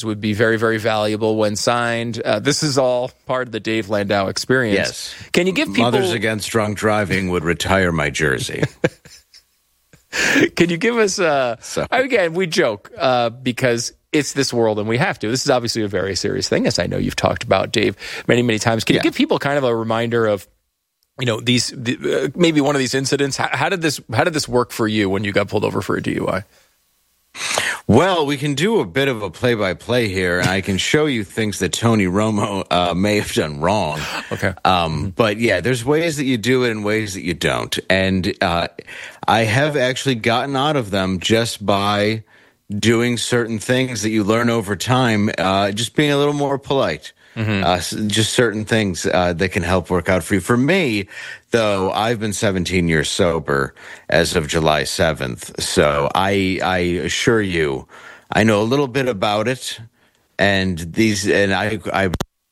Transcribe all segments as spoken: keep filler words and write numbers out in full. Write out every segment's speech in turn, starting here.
would be very, very valuable when signed. Uh, this is all part of the Dave Landau experience. Yes. Can you give people... Mothers Against Drunk Driving would retire my jersey. Can you give us... Uh, so. Again, we joke uh, because it's this world and we have to. This is obviously a very serious thing, as I know you've talked about, Dave, many, many times. Can yeah. you give people kind of a reminder of, you know, these the, uh, maybe one of these incidents? How, how did this How did this work for you when you got pulled over for a D U I? Well, we can do a bit of a play-by-play here, and I can show you things that Tony Romo uh, may have done wrong. Okay. Um, but, yeah, there's ways that you do it and ways that you don't. And uh, I have actually gotten out of them just by doing certain things that you learn over time, uh, just being a little more polite. Mm-hmm. Uh, just certain things uh, that can help work out for you. For me, though, I've been seventeen years sober as of July seventh. So I, I assure you, I know a little bit about it, and these, and I, I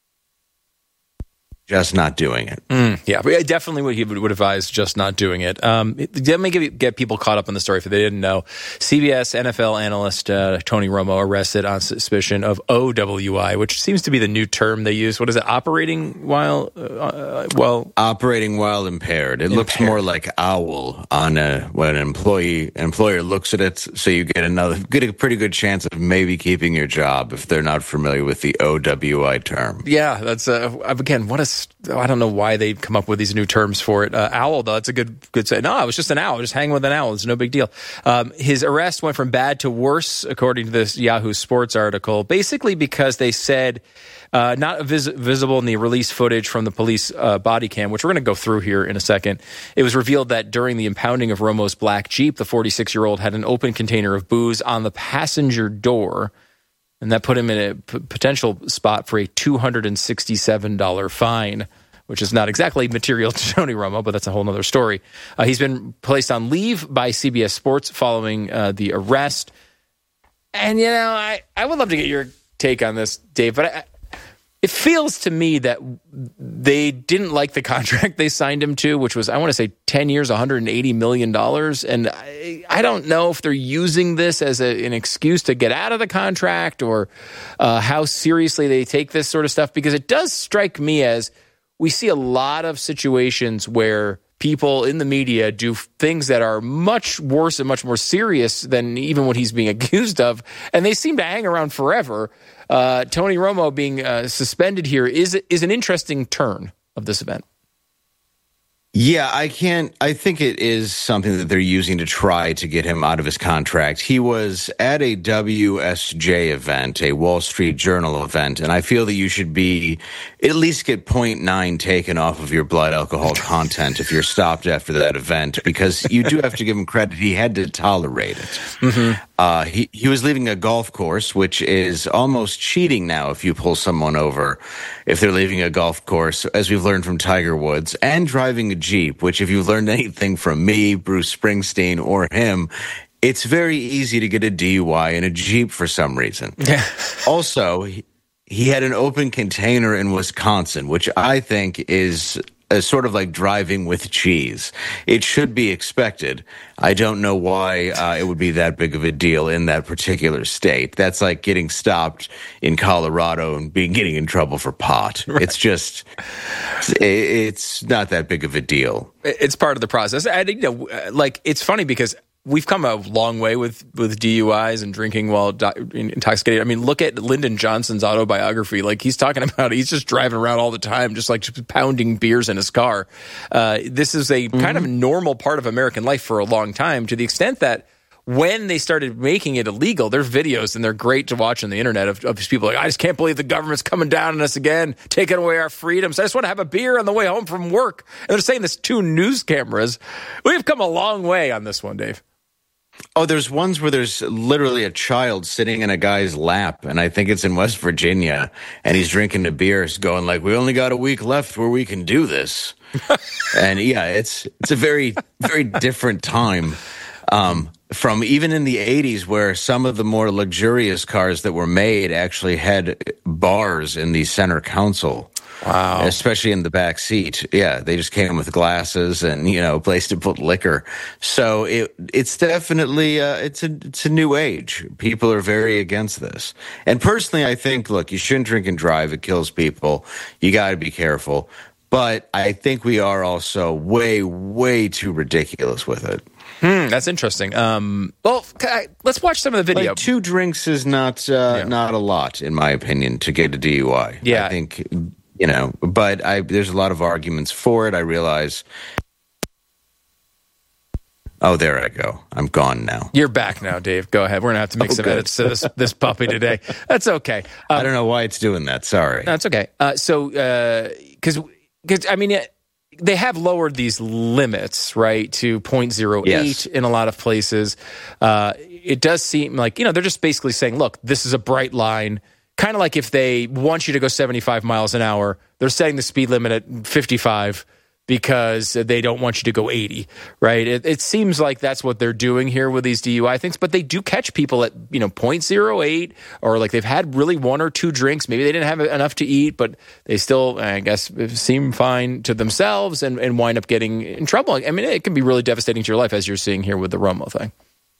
just not doing it. Mm, yeah, but definitely what he would, would advise, just not doing it. Um, let me give, get people caught up in the story if they didn't know. C B S N F L analyst uh, Tony Romo arrested on suspicion of O W I, which seems to be the new term they use. What is it? Operating while uh, well operating while impaired. It impaired. Looks more like OWL on a when an employee employer looks at it. So you get another get a pretty good chance of maybe keeping your job if they're not familiar with the O W I term. Yeah, that's uh, again what a I don't know why they come up with these new terms for it. Uh, owl, though, that's a good good say. No, it was just an owl. Just hanging with an owl. It's no big deal. Um, his arrest went from bad to worse, according to this Yahoo Sports article, basically because they said uh, not vis- visible in the release footage from the police uh, body cam, which we're going to go through here in a second. It was revealed that during the impounding of Romo's black Jeep, the forty-six-year-old had an open container of booze on the passenger door. And that put him in a p- potential spot for a two hundred sixty-seven dollars fine, which is not exactly material to Tony Romo, but that's a whole other story. Uh, he's been placed on leave by C B S Sports following uh, the arrest. And, you know, I, I would love to get your take on this, Dave, but I, it feels to me that they didn't like the contract they signed him to, which was, I want to say, ten years, one hundred eighty million dollars. And I, I don't know if they're using this as a, an excuse to get out of the contract or uh, how seriously they take this sort of stuff, because it does strike me as we see a lot of situations where people in the media do things that are much worse and much more serious than even what he's being accused of, and they seem to hang around forever. Uh, Tony Romo being uh, suspended here is is an interesting turn of this event. Yeah, I can't. I think it is something that they're using to try to get him out of his contract. He was at a W S J event, a Wall Street Journal event, and I feel that you should be at least get zero point nine taken off of your blood alcohol content if you're stopped after that event, because you do have to give him credit. He had to tolerate it. Mm-hmm. Uh, he, he was leaving a golf course, which is almost cheating now if you pull someone over if they're leaving a golf course, as we've learned from Tiger Woods, and driving a Jeep, which if you've learned anything from me, Bruce Springsteen, or him, it's very easy to get a D U I in a Jeep for some reason. Yeah. Also, he, he had an open container in Wisconsin, which I think is a sort of like driving with cheese. It should be expected. I don't know why uh, it would be that big of a deal in that particular state. That's like getting stopped in Colorado and being getting in trouble for pot. Right. It's just, it's not that big of a deal. It's part of the process. I, you know, like, it's funny because we've come a long way with, with D U Is and drinking while do- intoxicated. I mean, look at Lyndon Johnson's autobiography. Like, he's talking about, he's just driving around all the time, just like just pounding beers in his car. Uh, this is a mm-hmm. kind of normal part of American life for a long time, to the extent that when they started making it illegal, there's videos, and they're great to watch on the internet, of, of people like, I just can't believe the government's coming down on us again, taking away our freedoms. I just want to have a beer on the way home from work. And they're saying this to news cameras. We've come a long way on this one, Dave. Oh, there's ones where there's literally a child sitting in a guy's lap, and I think it's in West Virginia, and he's drinking the beers, going like, we only got a week left where we can do this. And yeah, it's it's a very, very different time um, from even in the eighties, where some of the more luxurious cars that were made actually had bars in the center console. Wow. Especially in the back seat. Yeah, they just came with glasses and, you know, a place to put liquor. So it it's definitely uh, it's a it's a new age. People are very against this. And personally, I think, look, you shouldn't drink and drive. It kills people. You got to be careful. But I think we are also way, way too ridiculous with it. Hmm, that's interesting. Um, well, let's watch some of the video. Like two drinks is not uh, yeah. not a lot, in my opinion, to get a D U I. Yeah, I think, you know, but I, there's a lot of arguments for it. I realize. Oh, there I go. I'm gone now. You're back now, Dave. Go ahead. We're gonna have to make oh, some good. edits to this this puppy today. That's okay. Um, I don't know why it's doing that. Sorry. That's okay. Uh, so, because. Uh, Because, I mean, it, they have lowered these limits, right, to point zero eight yes. in a lot of places. Uh, it does seem like, you know, they're just basically saying, look, this is a bright line. Kind of like if they want you to go seventy-five miles an hour, they're setting the speed limit at fifty-five because they don't want you to go eighty, right? It, it seems like that's what they're doing here with these D U I things, but they do catch people at, you know, point zero eight, or like they've had really one or two drinks. Maybe they didn't have enough to eat, but they still, I guess, seem fine to themselves and, and wind up getting in trouble. I mean, it can be really devastating to your life, as you're seeing here with the Romo thing.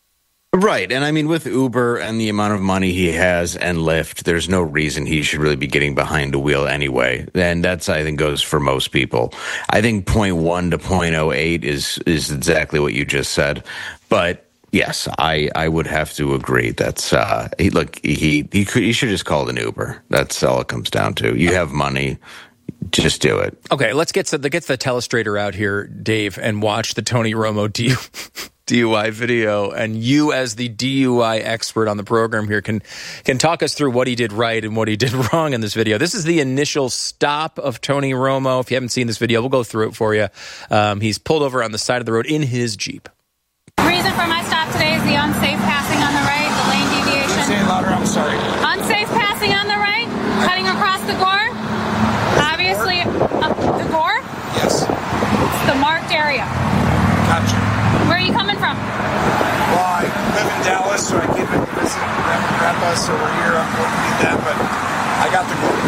Right. And I mean, with Uber and the amount of money he has and Lyft, there's no reason he should really be getting behind a wheel anyway. And that's, I think, goes for most people. I think point one to point oh eight is, is exactly what you just said. But yes, I, I would have to agree. That's, uh, he, look, he, he could, he should just call it an Uber. That's all it comes down to. You have money. Just do it. Okay. Let's get to the, get the telestrator out here, Dave, and watch the Tony Romo D U D U I video, and you as the D U I expert on the program here can can talk us through what he did right and what he did wrong in this video. This is the initial stop of Tony Romo. If you haven't seen this video, we'll go through it for you. Um, he's pulled over on the side of the road in his Jeep. The reason for my stop today is the unsafe passing on the right, the lane deviation. Say it louder, I'm sorry. Unsafe passing on the right, cutting across the gore. Obviously, uh, the gore? Yes. It's the marked area. Gotcha. Where are you coming from? Well, I live in Dallas, so I came in to visit Grandma and Grandpa, so we're here. I'm going to meet them, but I got the gore.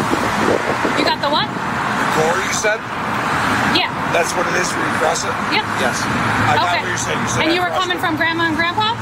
You got the what? The gore, you said? Yeah. That's what it is when you cross it? Yep. Yes. I got okay. what you're saying. You said and I you were coming it. from Grandma and Grandpa?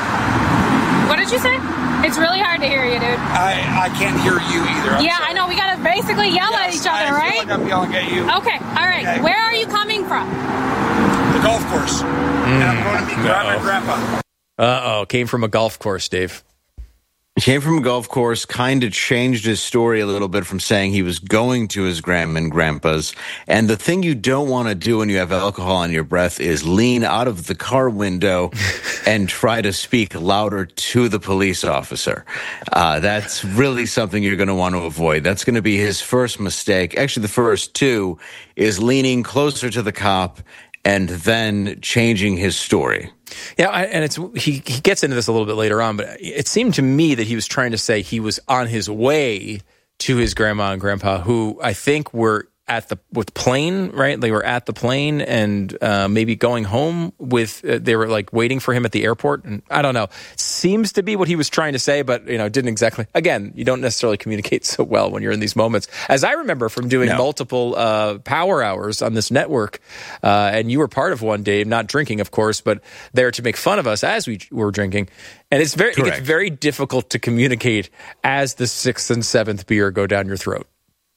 What did you say? It's really hard to hear you, dude. I, I can't hear you either. I'm yeah, sorry. I know. We got to basically yell yes, at each other, I right? I feel like I'm yelling at you. Okay. All right. Okay. Where are you coming from? The golf course. Mm. And I'm going to meet Grandma and Grandpa. Uh-oh. Came from a golf course, Dave. He came from a golf course, kind of changed his story a little bit from saying he was going to his grandma and grandpa's. And the thing you don't want to do when you have alcohol on your breath is lean out of the car window and try to speak louder to the police officer. Uh, that's really something you're going to want to avoid. That's going to be his first mistake. Actually, the first two is leaning closer to the cop and then changing his story. Yeah, I, and it's he, he gets into this a little bit later on, but it seemed to me that he was trying to say he was on his way to his grandma and grandpa, who I think were at the with plane, right? They were at the plane and uh, maybe going home with. Uh, they were like waiting for him at the airport, and I don't know. Seems to be what he was trying to say, but you know, didn't exactly. Again, you don't necessarily communicate so well when you're in these moments, as I remember from doing no. multiple uh, power hours on this network, uh, and you were part of one, Dave. Not drinking, of course, but there to make fun of us as we were drinking, and it's very Correct. It gets very difficult to communicate as the sixth and seventh beer go down your throat.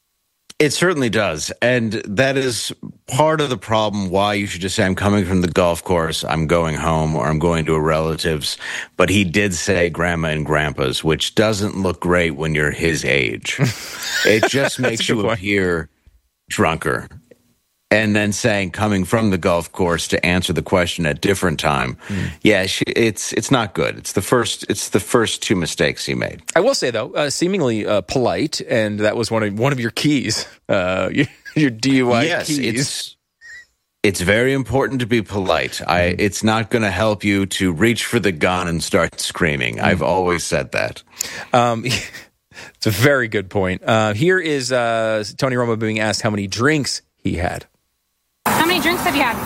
It certainly does. And that is part of the problem why you should just say, I'm coming from the golf course, I'm going home, or I'm going to a relative's. But he did say grandma and grandpa's, which doesn't look great when you're his age. It just makes you point. appear drunker. And then saying coming from the golf course to answer the question at a different time. Mm. Yeah, it's it's not good. It's the first it's the first two mistakes he made. I will say though, uh, seemingly uh, polite, and that was one of one of your keys, uh, your, your D U I yes, keys. It's, it's very important to be polite. I it's not going to help you to reach for the gun and start screaming. Mm. I've always said that. Um, it's a very good point. Uh, here is uh, Tony Romo being asked how many drinks he had. How many drinks have you had?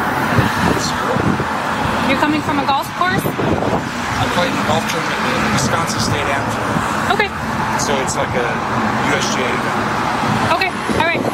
You're coming from a golf course? I played in a golf tournament in Wisconsin State Amateur. Okay. So it's like a U S G A event. Okay, all right.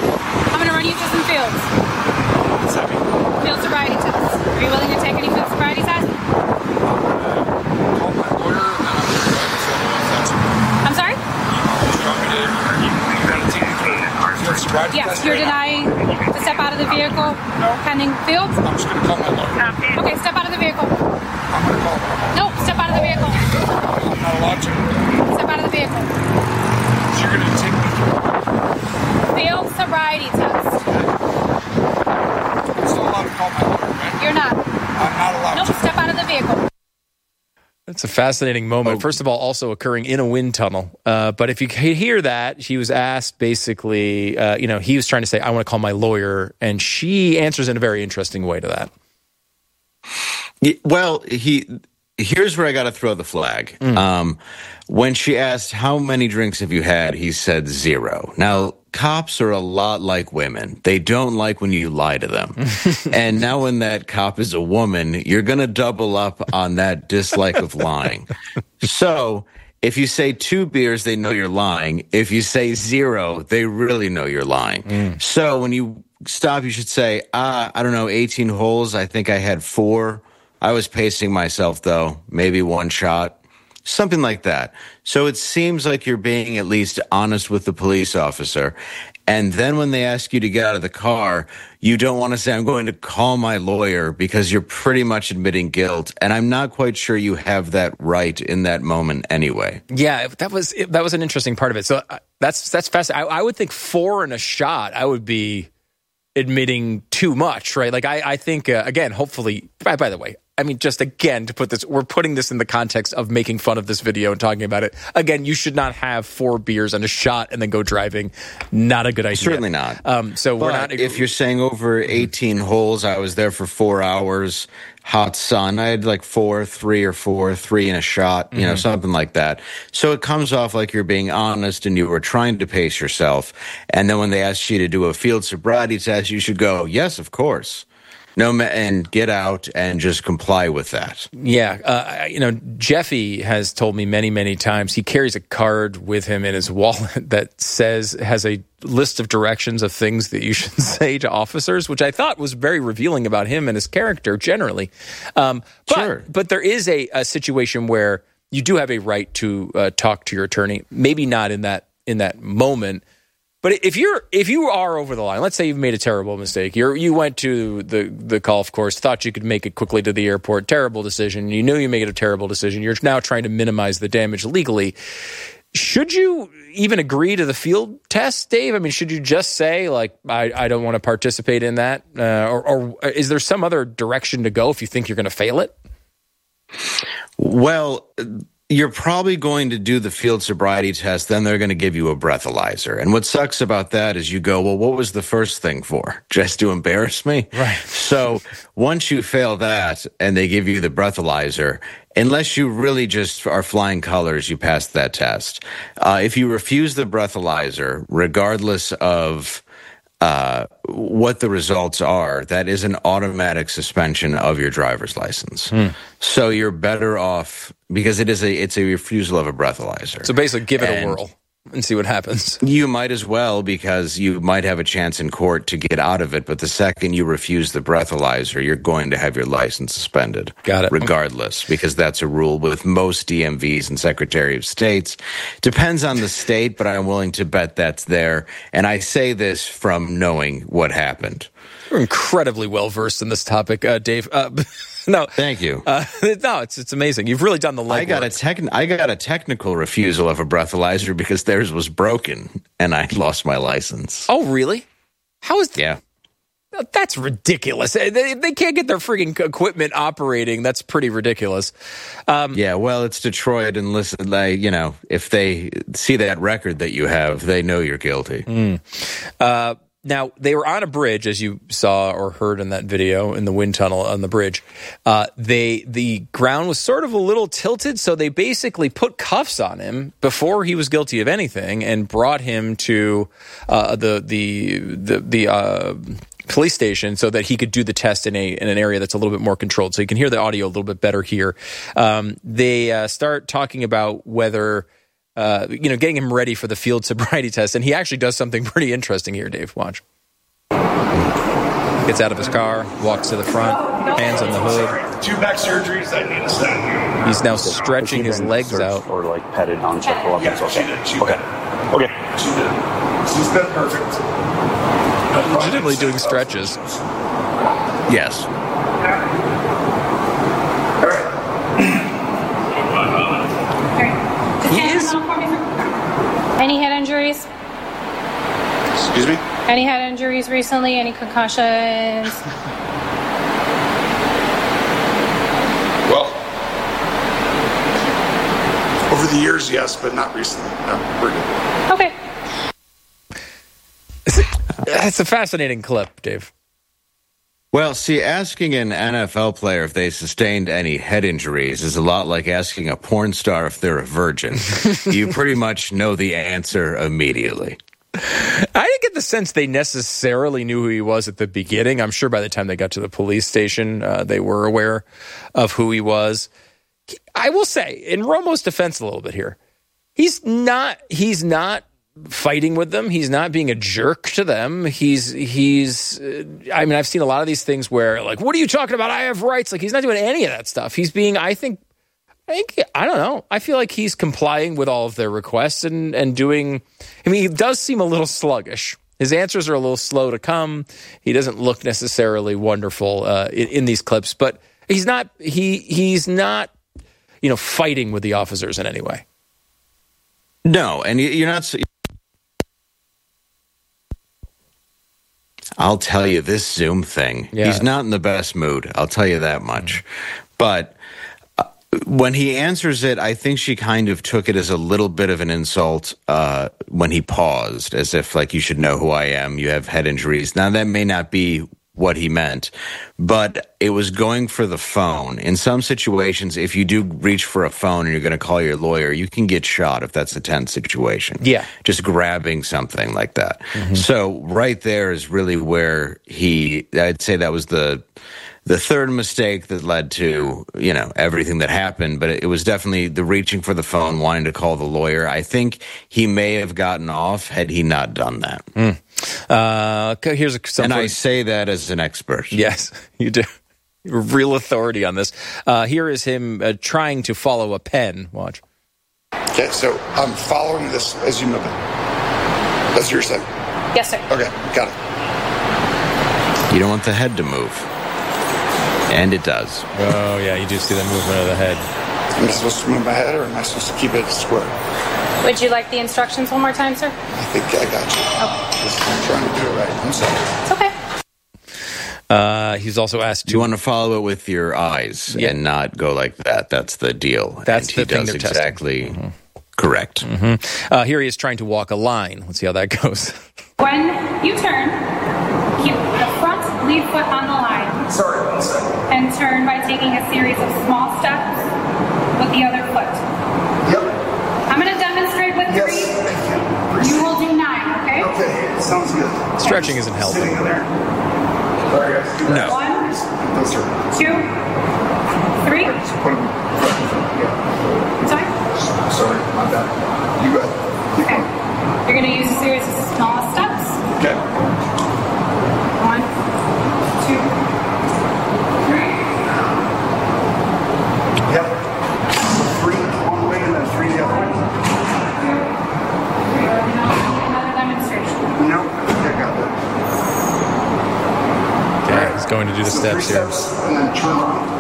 field. What's that mean? Field sobriety test. Are you willing to take any field sobriety test? Call my lawyer and then I'm going to if that's okay. I'm sorry? You want me to field sobriety Yes, test you're right now? denying to step out of the vehicle pending field? I'm just going to call my lawyer. Okay, step out of the vehicle. I'm going to call him. No, step out of the vehicle. I'm not allowed to. Step out of the vehicle. You're going to take me through. Field sobriety test. I'm still allowed to call my lawyer, right? You're not. I'm not allowed Nope, to. step out of the vehicle. That's a fascinating moment. Oh. First of all, also occurring in a wind tunnel. Uh, but if you could hear that, she was asked basically, uh, you know, he was trying to say, I want to call my lawyer. And she answers in a very interesting way to that. Yeah, well, he here's where I got to throw the flag. Mm. Um, when she asked, how many drinks have you had? He said zero. Now, cops are a lot like women. They don't like when you lie to them. And now when that cop is a woman, you're going to double up on that dislike of lying. So if you say two beers, they know you're lying. If you say zero, they really know you're lying. Mm. So when you stop, you should say, ah, I don't know, eighteen holes. I think I had four. I was pacing myself, though. Maybe one shot. Something like that. So it seems like you're being at least honest with the police officer. And then when they ask you to get out of the car, you don't want to say, I'm going to call my lawyer, because you're pretty much admitting guilt. And I'm not quite sure you have that right in that moment anyway. Yeah, that was that was an interesting part of it. So uh, that's that's fascinating. I, I would think four in a shot, I would be admitting too much, right? Like I, I think, uh, again, hopefully, by, by the way, I mean, just again, to put this, we're putting this in the context of making fun of this video and talking about it. Again, you should not have four beers and a shot and then go driving. Not a good idea. Certainly not. Um, so but we're not. If you're saying over eighteen holes, I was there for four hours, hot sun. I had like four, three or four, three in a shot, you mm-hmm. know, something like that. So it comes off like you're being honest and you were trying to pace yourself. And then when they ask you to do a field sobriety test, you should go, yes, of course. No, and get out and just comply with that. Yeah. Uh, you know, Jeffy has told me many, many times he carries a card with him in his wallet that says, has a list of directions of things that you should say to officers, which I thought was very revealing about him and his character generally. Um, but, sure. But there is a, a situation where you do have a right to uh, talk to your attorney. Maybe not in that in that moment. But if you're if you are over the line, let's say you've made a terrible mistake. You you went to the, the golf course, thought you could make it quickly to the airport. Terrible decision. You knew you made a terrible decision. You're now trying to minimize the damage legally. Should you even agree to the field test, Dave? I mean, should you just say, like, I, I don't want to participate in that? Uh, or, or is there some other direction to go if you think you're going to fail it? Well, you're probably going to do the field sobriety test, then they're going to give you a breathalyzer. And what sucks about that is you go, well, what was the first thing for? Just to embarrass me? Right. So once you fail that and they give you the breathalyzer, unless you really just are flying colors, you pass that test. Uh, if you refuse the breathalyzer, regardless of uh, what the results are, that is an automatic suspension of your driver's license. Hmm. So you're better off, because it is a it's a refusal of a breathalyzer. So basically, give it and a whirl and see what happens. You might as well, because you might have a chance in court to get out of it. But the second you refuse the breathalyzer, you're going to have your license suspended. Got it. Regardless, because that's a rule with most D M Vs and Secretary of States. Depends on the state, but I'm willing to bet that's there. And I say this from knowing what happened. You're incredibly well versed in this topic, uh, Dave. Uh, no, thank you. Uh, no, it's it's amazing. You've really done the legwork. I got a tech, I got a technical refusal of a breathalyzer because theirs was broken and I lost my license. Oh, really? How is that? Yeah. That's ridiculous. They, they can't get their freaking equipment operating. That's pretty ridiculous. Um, yeah, well, it's Detroit, and listen, like, you know, if they see that record that you have, they know you're guilty. Mm. Uh, now, they were on a bridge, as you saw or heard in that video, in the wind tunnel on the bridge. Uh, they the ground was sort of a little tilted, so they basically put cuffs on him before he was guilty of anything and brought him to uh, the the the the. Uh, police station so that he could do the test in a in an area that's a little bit more controlled. So you can hear the audio a little bit better here. Um, they uh, start talking about whether, uh, you know, getting him ready for the field sobriety test. And he actually does something pretty interesting here, Dave. Watch. Gets out of his car, walks to the front, hands on the hood. Two back surgeries, I need a set. He's now stretching his legs out. Or like petted on circle. Yeah, okay. she did. She Okay. did. Okay. She did. She's been perfect. Legitimately doing stretches. Yes. He is. Any head injuries? Excuse me? Any head injuries recently? Any concussions? Well, over the years, yes, but not recently. No, we're good. Okay. It's a fascinating clip, Dave. Well, see, asking an N F L player if they sustained any head injuries is a lot like asking a porn star if they're a virgin. You pretty much know the answer immediately. I didn't get the sense they necessarily knew who he was at the beginning. I'm sure by the time they got to the police station, uh, they were aware of who he was. I will say, in Romo's defense a little bit here, he's not he's not fighting with them. He's not being a jerk to them. He's he's. Uh, I mean, I've seen a lot of these things where, like, what are you talking about? I have rights. Like, he's not doing any of that stuff. He's being, I think. I think, I don't know. I feel like he's complying with all of their requests and, and doing, I mean, he does seem a little sluggish. His answers are a little slow to come. He doesn't look necessarily wonderful uh, in, in these clips, but he's not, he he's not, you know, fighting with the officers in any way. No, and you're not. I'll tell you, this Zoom thing, Yeah. he's not in the best mood. I'll tell you that much. But when he answers it, I think she kind of took it as a little bit of an insult uh, when he paused, as if, like, you should know who I am. You have head injuries. Now, that may not be what he meant, but it was going for the phone. In some situations, if you do reach for a phone and you're going to call your lawyer, you can get shot if that's a tense situation. Yeah. Just grabbing something like that. Mm-hmm. So right there is really where he, I'd say that was the... The third mistake that led to, you know, everything that happened, but it was definitely the reaching for the phone, wanting to call the lawyer. I think he may have gotten off had he not done that. Mm. Uh, here's a, and I say that as an expert. Yes, you do. Real authority on this. Uh, here is him uh, trying to follow a pen. Watch. Okay, so I'm following this as you move it. That's what you're saying? Yes, sir. Okay, got it. You don't want the head to move. And it does. Oh, yeah, you do see the movement of the head. Am I supposed to move my head, or am I supposed to keep it square? Would you like the instructions one more time, sir? I think I got you. Okay. Just trying to do it right. I'm sorry. It's okay. Uh, he's also asked to... You want to follow it with your eyes yeah. and not go like that. That's the deal. That's and the he thing does they're exactly testing. Mm-hmm. Correct. Mm-hmm. Uh, here he is trying to walk a line. Let's see how that goes. When you turn, keep the front lead foot on the line. Sorry, one second. And turn by taking a series of small steps with the other foot. Yep. I'm going to demonstrate with Yes, three. thank you. Appreciate You will do nine, okay? it. Okay, sounds good. Stretching isn't helping. Sitting in there. All right, guys. Do that. No. One, Those are... two, three. Just put them... Yeah. Sorry? Sorry, my bad. You got it. Keep Okay. going. You're going to use a series of small steps. Okay. One, two, three. Yep. Three one way and then three the other way. Another demonstration. No, I got that. Okay, he's going to do the So steps three here. steps and then turn around.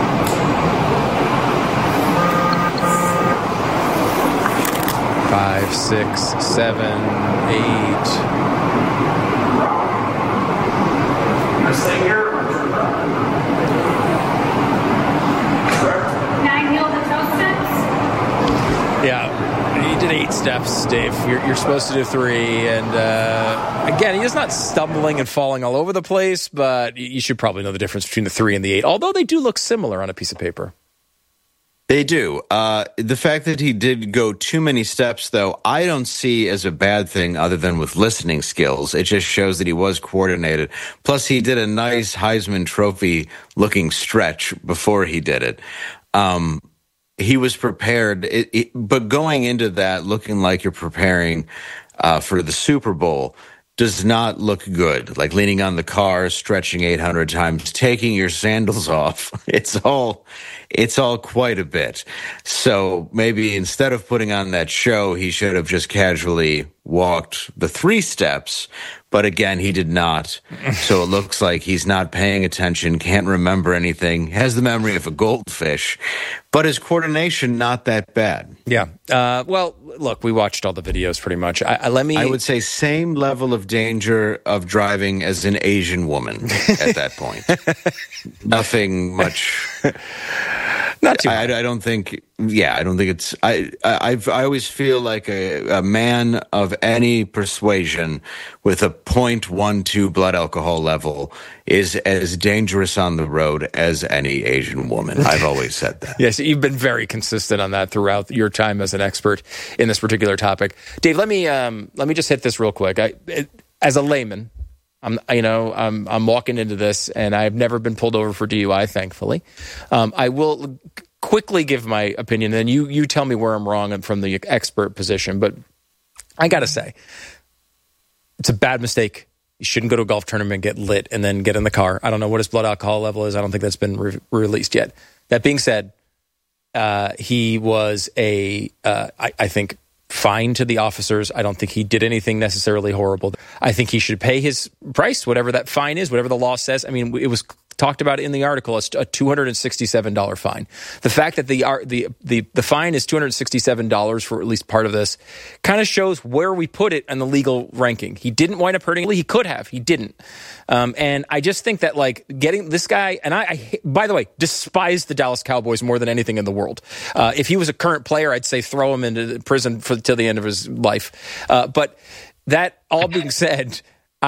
Five, six, seven, eight. I stay here or turn around? Correct? Nine heel to toe steps. Yeah, he did eight steps, Dave. You're, you're supposed to do three. And uh, again, he's not stumbling and falling all over the place, but you should probably know the difference between the three and the eight, although they do look similar on a piece of paper. They do. Uh, the fact that he did go too many steps, though, I don't see as a bad thing other than with listening skills. It just shows that he was coordinated. Plus, he did a nice Heisman Trophy-looking stretch before he did it. Um, he was prepared. It, it, but going into that looking like you're preparing uh, for the Super Bowl, does not look good. Like leaning on the car, stretching eight hundred times, taking your sandals off. It's all, it's all quite a bit. So maybe instead of putting on that show, he should have just casually walked the three steps. But again, he did not. So it looks like he's not paying attention, can't remember anything, has the memory of a goldfish, but his coordination not that bad. Yeah. Uh, well, look, we watched all the videos pretty much. I, I, let me. I would say same level of danger of driving as an Asian woman at that point. Nothing much. Not too. I, I don't think. Yeah, I don't think it's. I I I've, I always feel like a, a man of any persuasion with a point one two blood alcohol level is as dangerous on the road as any Asian woman. I've always said that. Yes, you've been very consistent on that throughout your time as an expert in this particular topic, Dave. Let me um, let me just hit this real quick. I, it, as a layman, I'm you know I'm I'm walking into this, and I've never been pulled over for D U I, thankfully. Um, I will quickly give my opinion, and you you tell me where I'm wrong from the expert position. But I got to say, it's a bad mistake. You shouldn't go to a golf tournament, get lit, and then get in the car. I don't know what his blood alcohol level is. I don't think that's been re- released yet. That being said, uh, he was a uh, I, I think. fine to the officers. I don't think he did anything necessarily horrible. I think he should pay his price, whatever that fine is, whatever the law says. I mean, it was talked about in the article, it's a two hundred sixty-seven dollars fine. The fact that the the the, the fine is two hundred sixty-seven dollars for at least part of this kind of shows where we put it in the legal ranking. He didn't wind up hurting. He could have. He didn't. Um, and I just think that, like, getting this guy, and I, I by the way, despise the Dallas Cowboys more than anything in the world. Uh, if he was a current player, I'd say throw him into prison for till the end of his life. Uh, but that all being said,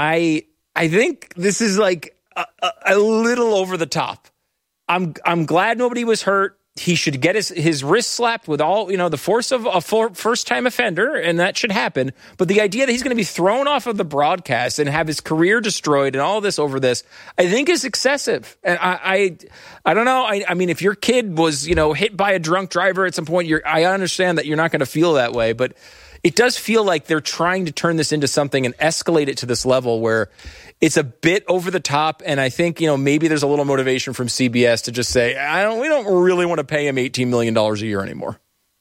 I I think this is like a, a, a little over the top. I'm I'm glad nobody was hurt. He should get his, his wrist slapped with all, you know, the force of a first-time offender, and that should happen. But the idea that he's going to be thrown off of the broadcast and have his career destroyed and all this over this, I think is excessive. And I I, I don't know. I, I mean, if your kid was, you know, hit by a drunk driver at some point, you're, I understand that you're not going to feel that way. But it does feel like they're trying to turn this into something and escalate it to this level where it's a bit over the top, and I think, you know, maybe there's a little motivation from C B S to just say, I don't, we don't really want to pay him eighteen million dollars a year anymore.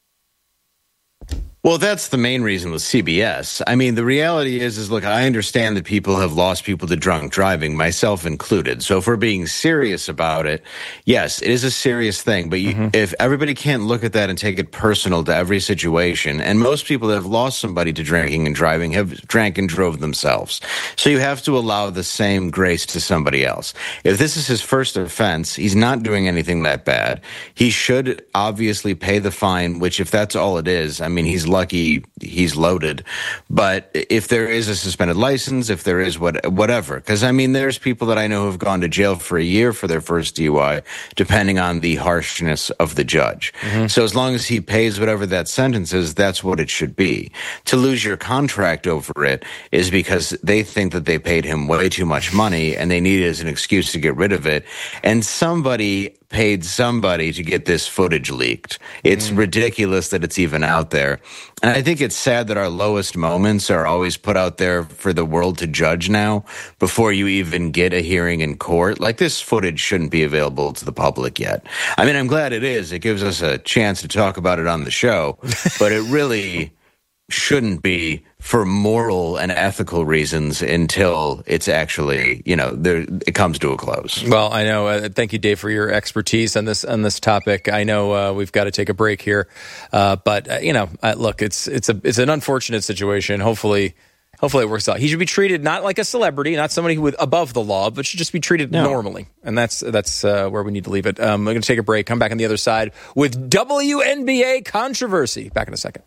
Well, that's the main reason with C B S. I mean, the reality is, is look, I understand that people have lost people to drunk driving, myself included. So if we're being serious about it, yes, it is a serious thing. But you, mm-hmm. if everybody can't look at that and take it personal to every situation, and most people that have lost somebody to drinking and driving have drank and drove themselves. So you have to allow the same grace to somebody else. If this is his first offense, he's not doing anything that bad. He should obviously pay the fine, which if that's all it is, I mean, he's lucky he's loaded. But if there is a suspended license, if there is what whatever, because I mean, there's people that I know who've gone to jail for a year for their first D U I, depending on the harshness of the judge. Mm-hmm. So as long as he pays whatever that sentence is, that's what it should be. To lose your contract over it is because they think that they paid him way too much money and they need it as an excuse to get rid of it. And somebody paid somebody to get this footage leaked. It's mm. ridiculous that it's even out there. And I think it's sad that our lowest moments are always put out there for the world to judge now before you even get a hearing in court. Like, this footage shouldn't be available to the public yet. I mean, I'm glad it is. It gives us a chance to talk about it on the show, but it really shouldn't be for moral and ethical reasons until it's actually, you know, there, it comes to a close. Well, I know. Uh, thank you, Dave, for your expertise on this on this topic. I know uh, we've got to take a break here, uh, but uh, you know, uh, look, it's it's a it's an unfortunate situation. Hopefully, hopefully it works out. He should be treated not like a celebrity, not somebody who would above the law, but should just be treated no. normally. And that's that's uh, where we need to leave it. Um, we're going to take a break. Come back on the other side with W N B A controversy. Back in a second.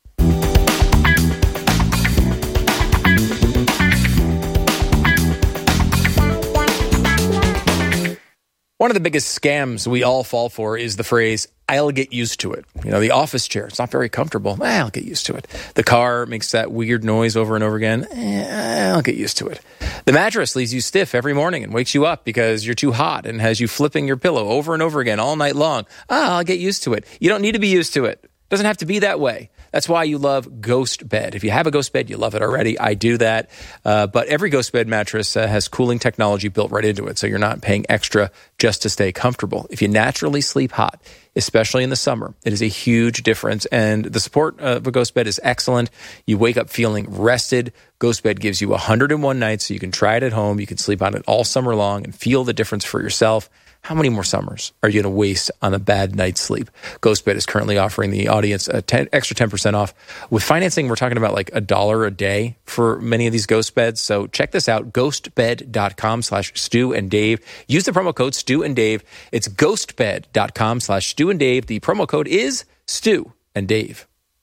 One of the biggest scams we all fall for is the phrase, I'll get used to it. You know, the office chair, it's not very comfortable. Eh, I'll get used to it. The car makes that weird noise over and over again. Eh, I'll get used to it. The mattress leaves you stiff every morning and wakes you up because you're too hot and has you flipping your pillow over and over again all night long. Ah, I'll get used to it. You don't need to be used to it. Doesn't have to be that way. That's why you love Ghost Bed. If you have a Ghost Bed, you love it already. I do that. Uh, but every Ghost Bed mattress uh, has cooling technology built right into it, so you're not paying extra just to stay comfortable. If you naturally sleep hot, especially in the summer, it is a huge difference. And the support of a Ghost Bed is excellent. You wake up feeling rested. Ghost Bed gives you one hundred one nights, so you can try it at home. You can sleep on it all summer long and feel the difference for yourself. How many more summers are you going to waste on a bad night's sleep? GhostBed is currently offering the audience a ten, extra ten percent off. With financing, we're talking about like a dollar a day for many of these Ghost Beds. So check this out, ghostbed.com slash Stu and Dave. Use the promo code Stu and Dave. It's ghostbed.com slash Stu and Dave. The promo code is Stu and Dave.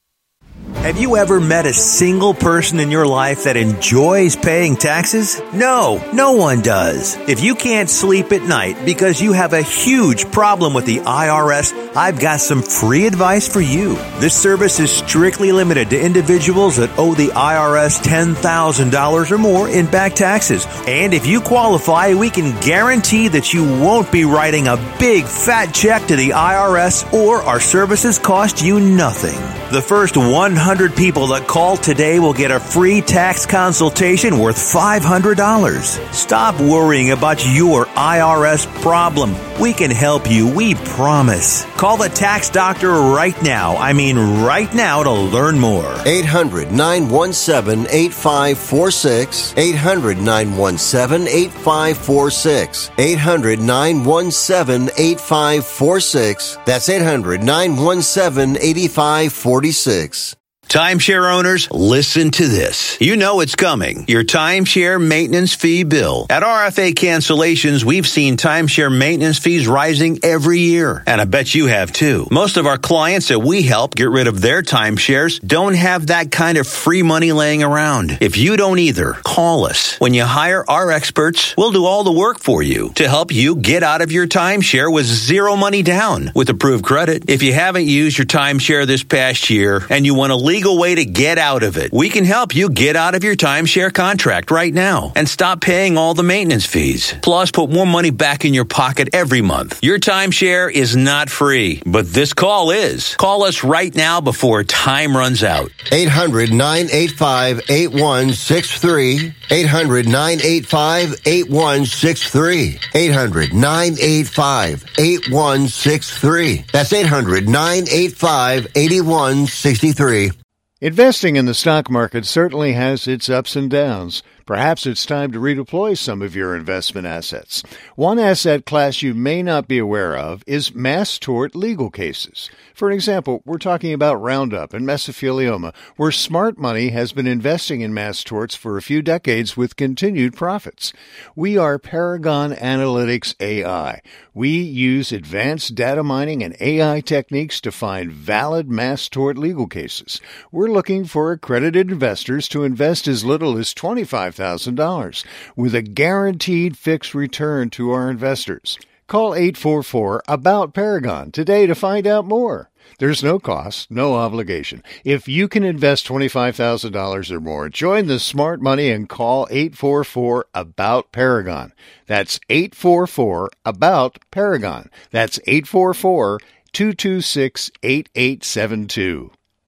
Have you ever met a single person in your life that enjoys paying taxes? No, no one does. If you can't sleep at night because you have a huge problem with the I R S, I've got some free advice for you. This service is strictly limited to individuals that owe the I R S ten thousand dollars or more in back taxes. And if you qualify, we can guarantee that you won't be writing a big fat check to the I R S, or our services cost you nothing. The first one hundred people that call today will get a free tax consultation worth five hundred dollars. Stop worrying about your I R S problem. We can help you, we promise. Call the tax doctor right now. I mean right now to learn more. eight hundred, nine one seven, eight five four six. eight hundred, nine one seven, eight five four six. eight hundred, nine one seven, eight five four six. That's eight hundred, nine one seven, eight five four six. Timeshare owners, listen to this. You know it's coming. Your timeshare maintenance fee bill. At R F A Cancellations, we've seen timeshare maintenance fees rising every year. And I bet you have too. Most of our clients that we help get rid of their timeshares don't have that kind of free money laying around. If you don't either, call us. When you hire our experts, we'll do all the work for you to help you get out of your timeshare with zero money down with approved credit. If you haven't used your timeshare this past year and you want to leave legal way to get out of it, we can help you get out of your timeshare contract right now and stop paying all the maintenance fees. Plus, put more money back in your pocket every month. Your timeshare is not free, but this call is. Call us right now before time runs out. eight hundred, nine eight five, eight one six three. eight hundred, nine eight five, eight one six three. eight hundred, nine eight five, eight one six three. That's eight hundred, nine eight five, eight one six three. Investing in the stock market certainly has its ups and downs. Perhaps it's time to redeploy some of your investment assets. One asset class you may not be aware of is mass tort legal cases. For an example, we're talking about Roundup and mesothelioma, where smart money has been investing in mass torts for a few decades with continued profits. We are Paragon Analytics A I. We use advanced data mining and A I techniques to find valid mass tort legal cases. We're looking for accredited investors to invest as little as twenty-five thousand dollars with a guaranteed fixed return to our investors. Call eight four four, A B O U T, Paragon today to find out more. There's no cost, no obligation. If you can invest twenty-five thousand dollars or more, join the smart money and call eight four four, A B O U T, Paragon. That's eight four four, A B O U T, Paragon. That's eight four four, two two six, eight eight seven two.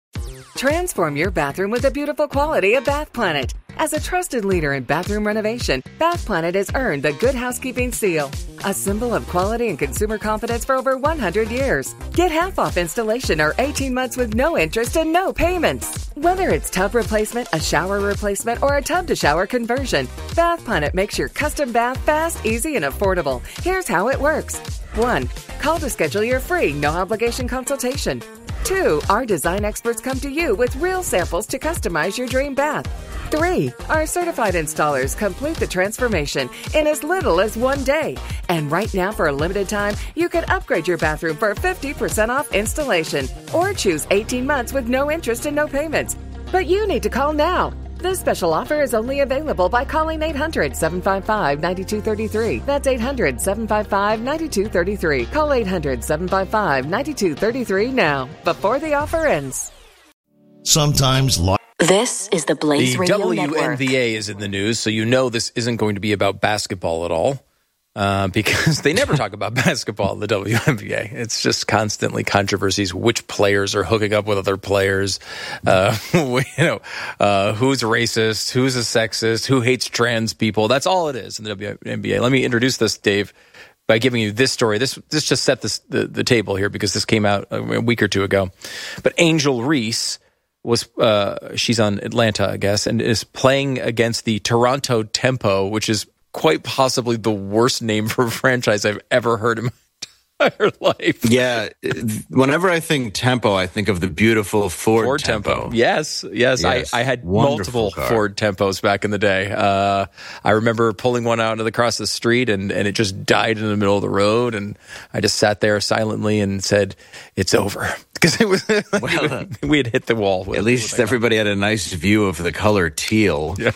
Transform your bathroom with the beautiful quality of Bath Planet. As a trusted leader in bathroom renovation, Bath Planet has earned the Good Housekeeping seal, a symbol of quality and consumer confidence for over one hundred years. Get half off installation or eighteen months with no interest and no payments. Whether it's tub replacement, a shower replacement, or a tub-to-shower conversion, Bath Planet makes your custom bath fast, easy, and affordable. Here's how it works. One, call to schedule your free, no-obligation consultation. Two, our design experts come to you with real samples to customize your dream bath. Three, our certified installers complete the transformation in as little as one day. And right now, for a limited time, you can upgrade your bathroom for fifty percent off installation or choose eighteen months with no interest and no payments. But you need to call now. This special offer is only available by calling eight hundred, seven five five, nine two three three. That's eight hundred, seven five five, nine two three three. Call eight hundred, seven five five, nine two three three now, before the offer ends. Sometimes life. This is the Blaze the Radio W N B A Network. is in the news, so you know this isn't going to be about basketball at all. Uh, because they never talk about basketball in the W N B A. It's just constantly controversies. Which players are hooking up with other players? Uh, you know, uh, who's racist? Who's a sexist? Who hates trans people? That's all it is in the W N B A. Let me introduce this, Dave, by giving you this story. This this just set this, the the table here because this came out a week or two ago. But Angel Reese was uh, she's on Atlanta, I guess, and is playing against the Toronto Tempo, which is quite possibly the worst name for a franchise I've ever heard in my entire life. Yeah. Whenever I think Tempo, I think of the beautiful Ford, Ford Tempo. Tempo. Yes, yes. Yes. I, I had Wonderful multiple car. Ford Tempos back in the day. Uh, I remember pulling one out across the street and, and it just died in the middle of the road. And I just sat there silently and said, it's over. Because it was like Well, uh, we had hit the wall. With, At least with everybody had a nice view of the color teal. Yeah.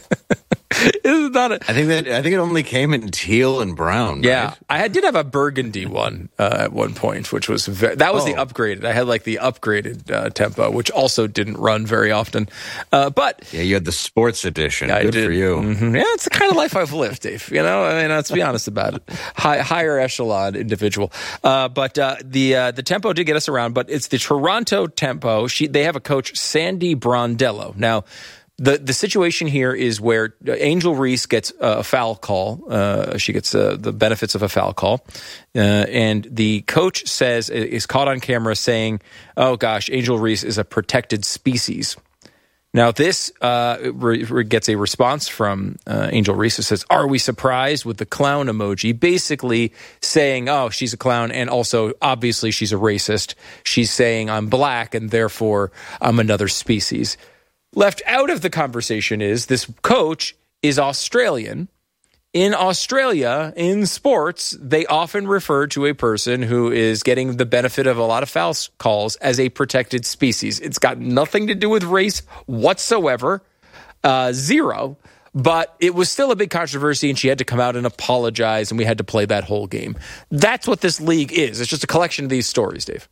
It's not a, I think that I think it only came in teal and brown. yeah, right? I did have a burgundy one uh, at one point, which was very, that was Oh. the upgraded. I had like the upgraded uh, Tempo, which also didn't run very often. Uh, but Yeah, you had the sports edition. I Good did. for you. Mhm. Yeah, it's the kind of life I've lived, Dave. You know, I mean, let's be honest about it. High, higher echelon individual. Uh, but uh, the uh, the Tempo did get us around. But it's the Toronto Tempo. She they have a coach, Sandy Brondello. Now, the the situation here is where Angel Reese gets a foul call. Uh, she gets uh, the benefits of a foul call, uh, and the coach says is caught on camera saying, "Oh gosh, Angel Reese is a protected species." Now, this uh, re- re- gets a response from uh, Angel Reese who says, "Are we surprised?" with the clown emoji, basically saying, oh, she's a clown, and also, obviously, she's a racist. She's saying, I'm black, and therefore, I'm another species. Left out of the conversation is this coach is Australian. In Australia, in sports, they often refer to a person who is getting the benefit of a lot of foul calls as a protected species. It's got nothing to do with race whatsoever, uh, zero. But it was still a big controversy, and she had to come out and apologize, and we had to play that whole game. That's what this league is. It's just a collection of these stories, Dave.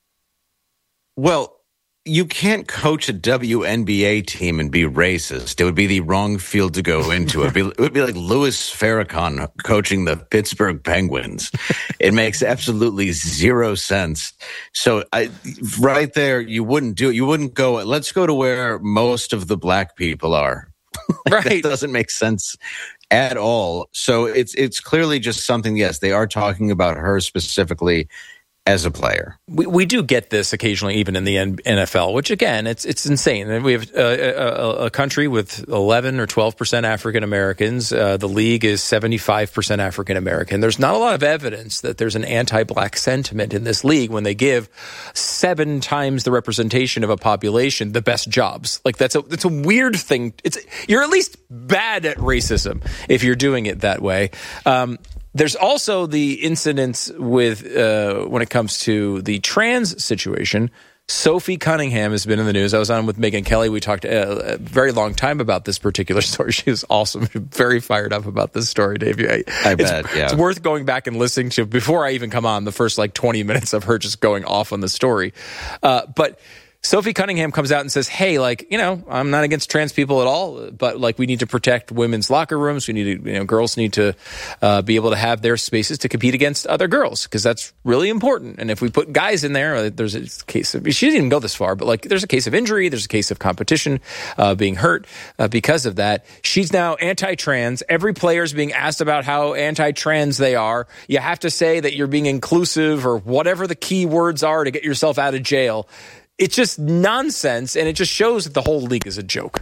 Well, you can't coach a W N B A team and be racist. It would be the wrong field to go into. It would be, it would be like Louis Farrakhan coaching the Pittsburgh Penguins. It makes absolutely zero sense. So I, right there, you wouldn't do it. You wouldn't go, let's go to where most of the black people are. Right. That doesn't make sense at all. So it's it's clearly just something, yes, they are talking about her specifically as a player. We we do get this occasionally, even in the N F L, which again, it's it's insane. We have a, a, a country with eleven or twelve percent African Americans. Uh, the league is seventy-five percent African American. There's not a lot of evidence that there's an anti-black sentiment in this league when they give seven times the representation of a population the best jobs. Like that's a that's a weird thing. It's you're at least bad at racism if you're doing it that way. Um, There's also the incidents with uh, when it comes to the trans situation. Sophie Cunningham has been in the news. I was on with Megyn Kelly. We talked a, a very long time about this particular story. She was awesome. Very fired up about this story, Dave. I, I it's, bet, yeah. It's worth going back and listening to before I even come on, the first like twenty minutes of her just going off on the story. Uh, but Sophie Cunningham comes out and says, hey, like, you know, I'm not against trans people at all, but like we need to protect women's locker rooms. We need to, you know, girls need to uh, be able to have their spaces to compete against other girls because that's really important. And if we put guys in there, there's a case of, she didn't even go this far, but like there's a case of injury, there's a case of competition uh, being hurt uh, because of that. She's now anti-trans. Every player's being asked about how anti-trans they are. You have to say that you're being inclusive or whatever the key words are to get yourself out of jail. It's just nonsense, and it just shows that the whole league is a joke.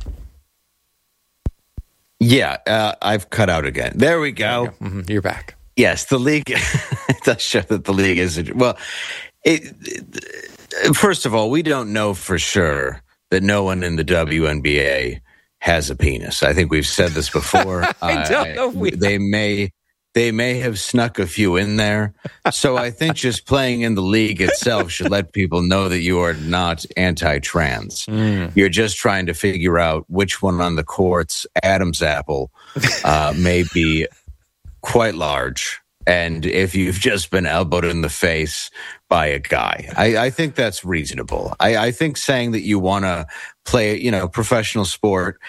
Yeah, uh, I've cut out again. There we go. There you go. Mm-hmm. You're back. Yes, the league it does show that the league is a, well. It, it, first of all, we don't know for sure that no one in the W N B A has a penis. I think we've said this before. I don't know. If we they may. They may have snuck a few in there. So I think just playing in the league itself should let people know that you are not anti-trans. Mm. You're just trying to figure out which one on the court's Adam's apple uh, may be quite large. And if you've just been elbowed in the face by a guy, I, I think that's reasonable. I, I think saying that you want to play, you know, professional sport,